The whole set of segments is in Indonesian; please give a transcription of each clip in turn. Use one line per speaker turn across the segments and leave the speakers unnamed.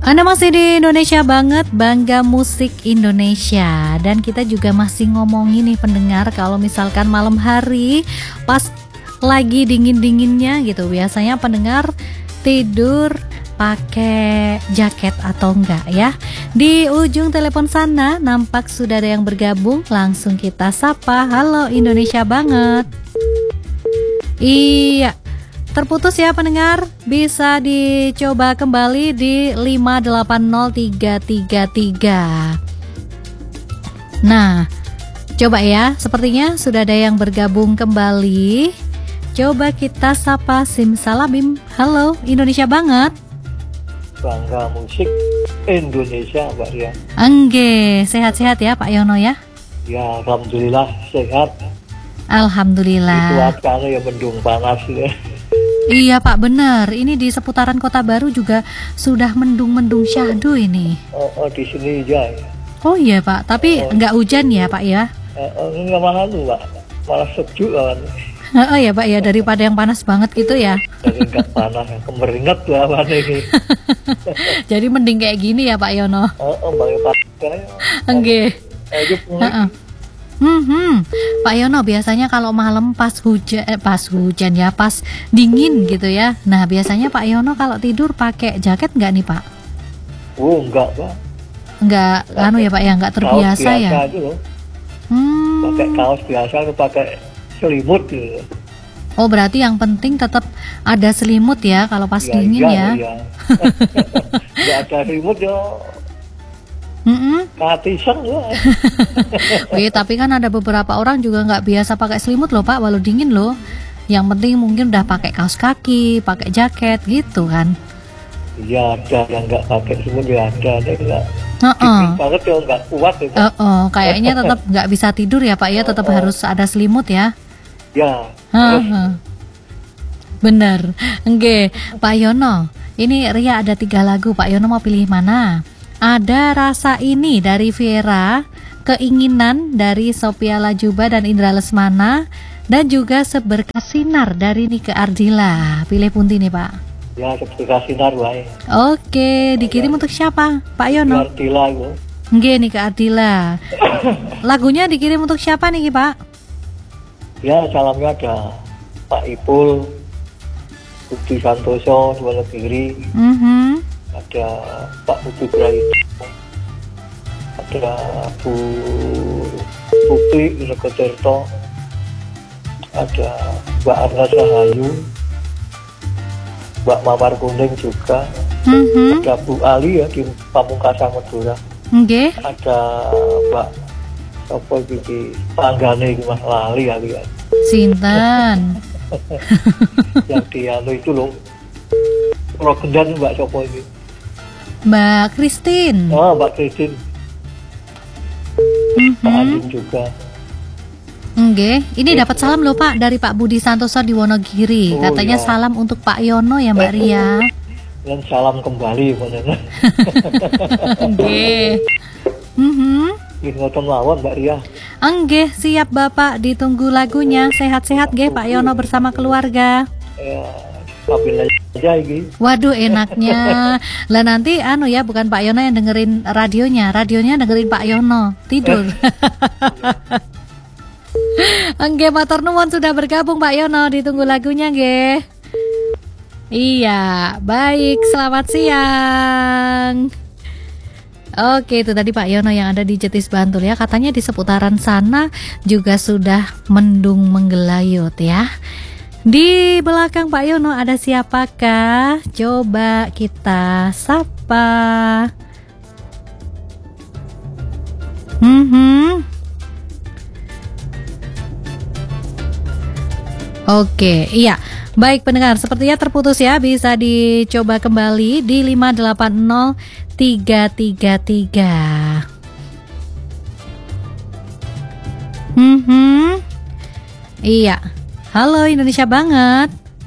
Anda masih di Indonesia banget, bangga musik Indonesia. Dan kita juga masih ngomongin nih pendengar, kalau misalkan malam hari pas lagi dingin-dinginnya gitu, biasanya pendengar tidur pakai jaket atau enggak ya. Di ujung telepon sana nampak sudah ada yang bergabung, langsung kita sapa. Halo Indonesia banget. Iya, terputus ya pendengar, bisa dicoba kembali di 580333. Nah, coba ya, sepertinya sudah ada yang bergabung kembali. Coba kita sapa simsalabim. Halo Indonesia banget.
Bangga musik Indonesia, Mbak Ria.
Angge, sehat-sehat ya Pak Yono ya?
Ya, alhamdulillah sehat.
Alhamdulillah.
Itu karena ya mendung panas ya.
Iya Pak, benar. Ini di seputaran Kota Baru juga sudah mendung-mendung syahdu ini.
Oh, di sini ya.
Oh iya Pak, tapi nggak hujan ya Pak ya?
Enggak malah tuh Pak, malah sejuk kan.
Oh ya Pak ya, daripada yang panas banget gitu ya.
Jadi enggak panas, kemeringat lah mana ini.
Jadi mending kayak gini ya Pak Yono.
Bang Pak.
Oke. Pak Yono, biasanya kalau malam pas hujan ya, pas dingin gitu ya. Nah biasanya Pak Yono kalau tidur pakai jaket nggak nih Pak?
Oh enggak Pak.
Enggak, ya Pak ya, nggak terbiasa
kaos
ya.
Biasa aja loh. Pakai kaos biasa, pakai selimut gitu.
Oh berarti yang penting tetap ada selimut ya kalau pas dingin ya.
Iya. Nggak ada selimut ya. Katisan loh.
Wih, tapi kan ada beberapa orang juga nggak biasa pakai selimut loh Pak, walau dingin loh. Yang penting mungkin udah pakai kaos kaki, pakai jaket gitu kan.
Iya, ada yang nggak pakai selimut ya, ada nggak. Dingin banget ya, nggak kuat ya.
Kayaknya tetap nggak bisa tidur ya Pak ya, tetap harus ada selimut ya.
Ya.
Bener. Oke, Pak Yono. Ini Ria ada 3 lagu, Pak Yono mau pilih mana? Ada Rasa Ini dari Vera, Keinginan dari Sophia Lajuba dan Indra Lesmana, dan juga Seberkas Sinar dari Nike Ardila. Pilih punti nih Pak.
Ya, Seberkas Sinar wae.
Oke, dikirim untuk siapa Pak Yono?
Ardila itu.
Nggih, Nike Ardila. Lagunya dikirim untuk siapa nih Pak?
Ya, salamnya ada Pak Ipul, Budi Santoso, Wonogiri. Ada Pak Budi Praitno, ada Bu Putri Rekoterto, ada Mbak Arna Sahayu, Mbak Mawar Kuning juga, ada Bu Ali ya di Pamungkasan Madura, ada Mbak Sopo di Panggane di Mas Lali ya.
Sinten?
Yang di itu loh, Rogendan Mbak Sopo ini.
Mbak Christine.
Oh, Mbak Christine. Pak Andin juga.
Oke, ini dapat salam loh Pak dari Pak Budi Santoso di Wonogiri. Katanya ya. Salam untuk Pak Yono ya Mbak Ria.
Dan salam kembali benar.
Oke.
Ini ngotot lawan Mbak Ria.
Nggih, siap Bapak, ditunggu lagunya. Sehat-sehat nggih Pak Yono bersama keluarga.
Ya, sambil aja ini.
Waduh enaknya. Lah nanti ya bukan Pak Yono yang dengerin radionya dengerin Pak Yono tidur. Nggih, matur nuwun sudah bergabung Pak Yono, ditunggu lagunya nggih. Iya, baik, selamat siang. Oke, itu tadi Pak Yono yang ada di Jetis Bantul ya. Katanya di seputaran sana juga sudah mendung menggelayut ya. Di belakang Pak Yono ada siapakah? Coba kita sapa. Oke, iya. Baik pendengar, sepertinya terputus ya. Bisa dicoba kembali di 580333. Iya. Halo Indonesia banget.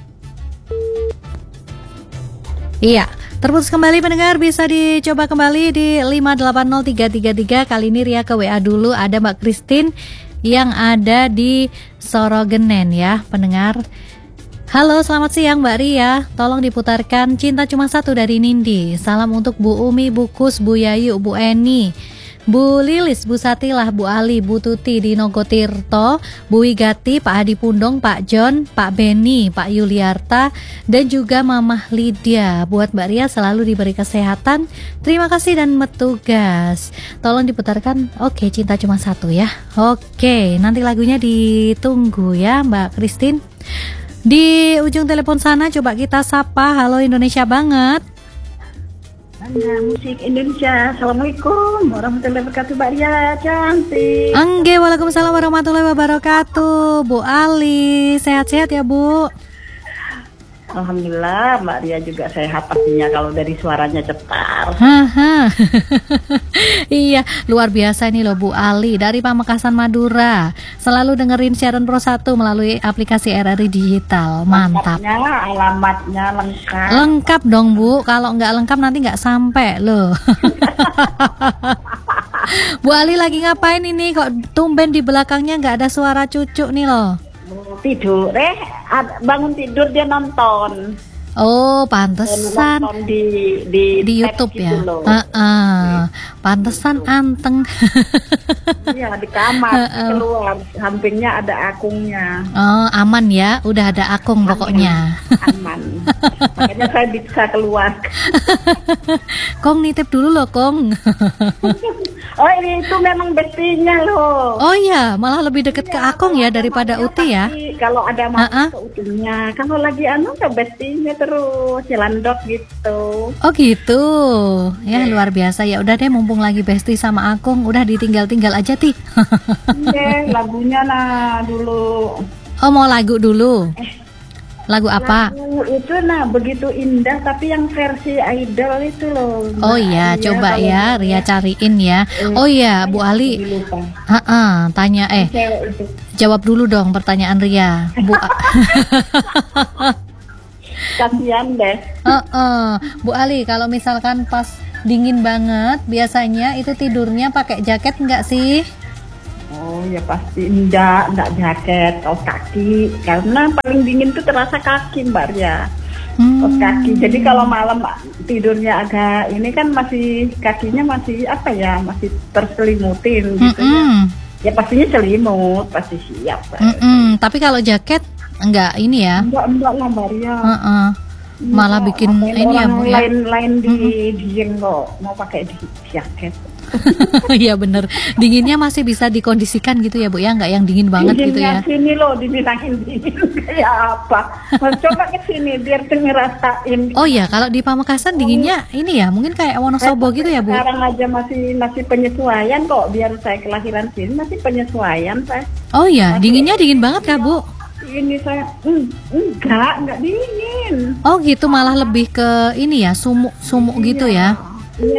Iya, terputus kembali pendengar, bisa dicoba kembali di 580333. Kali ini Ria ke WA dulu, ada Mbak Christine yang ada di Sorogenen ya pendengar. Halo, selamat siang Mbak Ria. Tolong diputarkan Cinta Cuma Satu dari Nindi. Salam untuk Bu Umi, Bu Kus, Bu Yayu, Bu Eni, Bu Lilis, Bu Satilah, Bu Ali, Bu Tuti di Nogotirto, Bu Wigati, Pak Hadi Pundong, Pak John, Pak Beni, Pak Yuliarta, dan juga Mamah Lydia. Buat Mbak Ria selalu diberi kesehatan. Terima kasih dan bertugas. Tolong diputarkan. Oke, Cinta Cuma Satu ya. Oke, nanti lagunya ditunggu ya Mbak Christine. Di ujung telepon sana coba kita sapa. Halo Indonesia banget.
Musik Indonesia. Assalamualaikum warahmatullahi wabarakatuh, Mbak Ria cantik.
Angge, waalaikumsalam warahmatullahi wabarakatuh. Bu Ali, sehat-sehat ya Bu?
Alhamdulillah, Mbak Ria juga sehat pastinya kalau dari suaranya cetar.
Iya, luar biasa nih loh Bu Ali dari Pamekasan Madura. Selalu dengerin siaran Pro 1 melalui aplikasi RRI Digital. Mantap.
Alamatnya lengkap.
Lengkap dong Bu. Kalau nggak lengkap nanti nggak sampai loh. Bu Ali lagi ngapain ini? Kok tumben di belakangnya nggak ada suara cucu nih loh?
Tidur, bangun tidur dia nonton.
Oh, pantesan
nonton di
YouTube ya.
Gitu
Pantesan anteng.
Iya, di kamar keluar, sampingnya ada akungnya.
Oh, aman ya, udah ada akung pokoknya.
Aman. Makanya saya bisa keluar.
Kong nitip dulu loh, Kong.
Oh, ini itu memang bestinya loh.
Oh iya, malah lebih deket ke Akong ya daripada Uti ya.
Kalau ada masuk ke Utinya, kalau lagi ke bestinya terus jalandok gitu.
Oh gitu. Ya luar biasa ya. Udah deh, mumpung lagi besti sama Akong, udah ditinggal-tinggal aja Ti.
Iya, lagunya dulu.
Oh, mau lagu dulu. Lagu apa?
Lagu itu begitu indah tapi yang versi idol itu loh.
Oh iya, coba ya Ria cariin ya. Oh iya, Bu Ali. Tanya jawab dulu dong pertanyaan Ria. Bu
Kasihan deh.
Bu Ali, kalau misalkan pas dingin banget, biasanya itu tidurnya pakai jaket enggak sih?
Oh ya pasti enggak jaket, kaos kaki. Karena paling dingin tuh terasa kaki Mbak Ria. Kaos kaki. Jadi kalau malam tidurnya agak ini kan masih kakinya masih masih terselimutin gitu ya. Ya pastinya selimut, pasti siap.
Tapi kalau jaket enggak ini ya?
Enggak lah Mbak Ria.
Malah bikin ini ya Bu ya.
Lain di dingin kok mau pakai jaket.
Iya bener, dinginnya masih bisa dikondisikan gitu ya Bu ya, nggak yang dingin banget gitu ya.
Sini loh dibilangin dingin kayak apa. Coba ke sini biar ngerasain.
Oh ya, kalau di Pamekasan dinginnya ini ya, mungkin kayak Wonosobo gitu ya Bu.
Sekarang aja masih penyesuaian kok, biar saya kelahiran sini masih penyesuaian saya.
Oh ya, dinginnya dingin banget Kak Bu.
Ini saya enggak dingin.
Oh gitu, malah lebih ke ini ya, sumuk gitu ya.
Iya,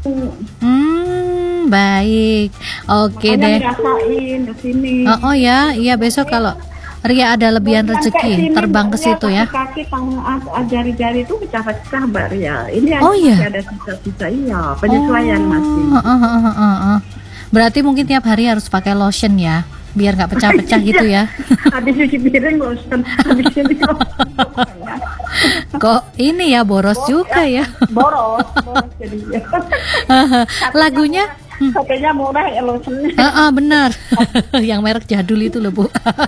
baik. Oke deh.
Rasain ke sini.
Oh ya, iya besok kalau Ria ada lebihan rezeki terbang ke situ ya.
Kaki jari-jari itu pecah-pecah Mbak Ria. Ini ada sisa-sisa penyesuaian masih.
Berarti mungkin tiap hari harus pakai lotion ya, biar nggak pecah-pecah gitu ya.
Habis cuci piring lotion, habis cuci
Kok ini ya boros juga ya.
Boros jadinya.
Lagunya
Pakainya murah ya lotionnya.
Benar. Yang merek jadul itu loh Bu.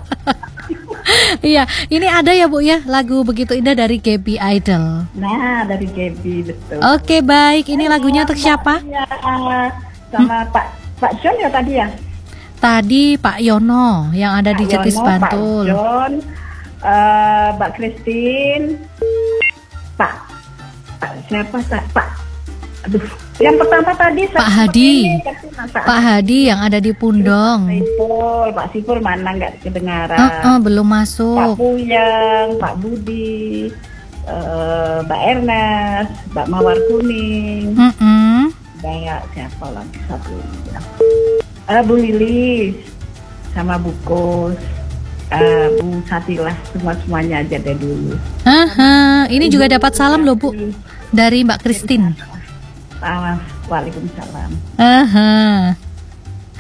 Iya, ini ada ya Bu ya, lagu Begitu Indah dari Gaby Idol.
Nah, dari Gaby, betul.
Oke, baik. Ini lagunya untuk siapa?
Ya, sama Pak John ya tadi ya?
Tadi Pak Yono yang ada di Jetis Bantul.
Pak John, Mbak Christine, Pak siapa Pak? Aduh, yang pertama tadi
Pak Hadi. Pak Hadi yang ada di Pundong.
Pak Sipul mana nggak kedengaran?
Belum masuk.
Pak Puyang, Pak Budi, Mbak Ernest, Mbak Mawar Kuning. Banyak siapa lagi satu Bu Lilis sama Bu Kos, Bu Satilah, semuanya aja deh dulu.
Ini juga dapat salam loh Bu dari Mbak Christine.
Waalaikumsalam.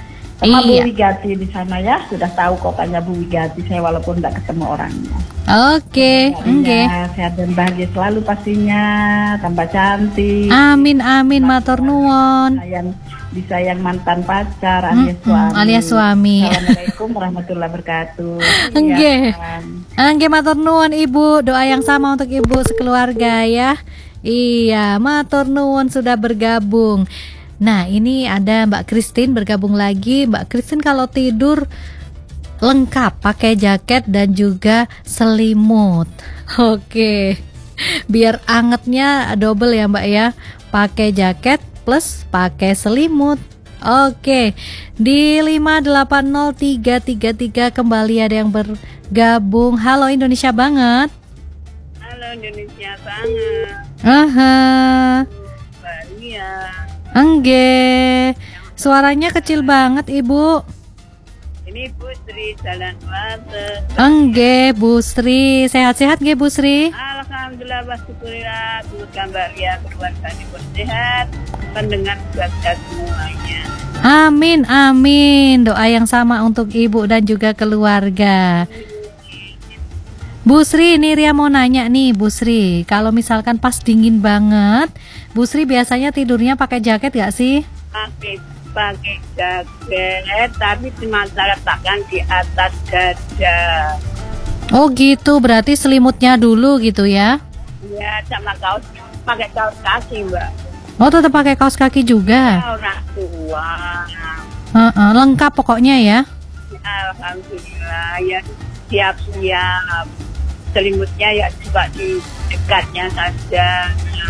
Sama Bu
Iya.
Wigati di sana ya, sudah tahu kotanya Bu Wigati saya walaupun tidak ketemu orangnya.
Oke, oke.
Sehat dan bahagia selalu pastinya, tambah cantik.
Amin, amin, matur nuwun.
Disayang mantan pacar alias suami.
Alias suami.
Assalamualaikum warahmatullahi wabarakatuh.
Nggih.
Iya,
Nggih, matur nuwun Ibu. Doa yang sama untuk Ibu sekeluarga ya. Iya, matur nuwun sudah bergabung. Nah, ini ada Mbak Christine bergabung lagi. Mbak Christine kalau tidur lengkap pakai jaket dan juga selimut. Oke. Biar angetnya double ya, Mbak ya. Pakai jaket plus pakai selimut. Oke. Di 5803333 kembali ada yang bergabung. Halo Indonesia banget.
Halo Indonesia banget.
Aha.
Bahagia.
Engge. Suaranya kecil banget, Ibu.
Ini Putri Jalan Wates.
Engge, Bu Sri. Sehat-sehat nggih, Bu Sri?
Alhamdulillah, syukurillah. Terus gambar ya, keluarga ini sehat. Pendengar juga semuanya.
Amin, amin. Doa yang sama untuk Ibu dan juga keluarga. Bu Sri, ini Ria mau nanya nih, Bu Sri. Kalau misalkan pas dingin banget, Bu Sri biasanya tidurnya pakai jaket gak sih?
Pakai jaket, tapi cuma saya letakkan di atas dada.
Oh gitu, berarti selimutnya dulu gitu ya?
Ya, sama kaos, pakai kaos kaki, Mbak.
Oh, tetap pakai kaos kaki juga?
Orang tua.
Lengkap pokoknya ya?
Alhamdulillah, ya siap-siap. Selimutnya ya juga di dekatnya saja.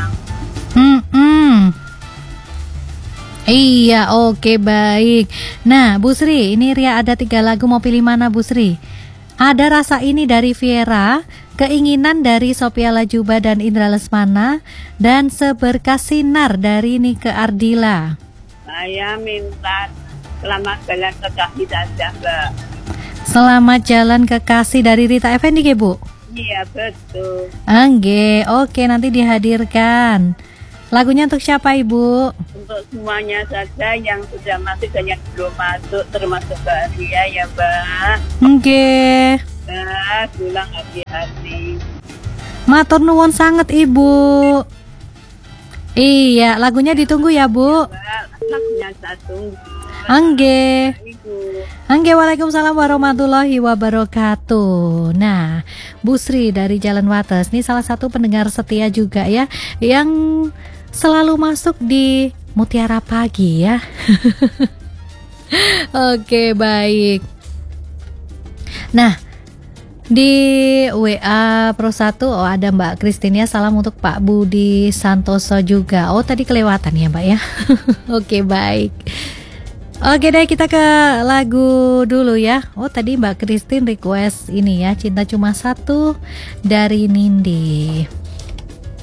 Iya, oke, baik. Nah, Bu Sri, ini Ria ada 3 lagu, mau pilih mana Bu Sri? Ada Rasa Ini dari Viera, Keinginan dari Sophia Latjuba dan Indra Lesmana, dan Seberkas Sinar dari Nike Ardila.
Saya minta selamat jalan kekasih saja, Mbak.
Selamat Jalan Kekasih dari Rita Effendi, ke Bu?
Iya, betul.
Angge, oke, nanti dihadirkan. Lagunya untuk siapa, Ibu?
Untuk semuanya saja yang sudah masuk dan yang belum masuk, termasuk Mbak Ria ya, Mbak.
Angge.
Nah, pulang hati-hati.
Matur nuwun sangat, Ibu. Iya, lagunya ditunggu ya, Bu.
Mbak, lagunya saya tunggu.
Angge.
Ibu.
Angge, waalaikumsalam warahmatullahi wabarakatuh. Nah, Bu Sri dari Jalan Wates, ini salah satu pendengar setia juga ya, yang selalu masuk di Mutiara Pagi ya. Oke, baik. Nah, di WA Pro 1 ada Mbak Christine ya, salam untuk Pak Budi Santoso juga. Oh, tadi kelewatan ya, Mbak ya. Oke, baik. Oke deh, kita ke lagu dulu ya. Oh, tadi Mbak Christine request ini ya, Cinta Cuma Satu dari Nindi.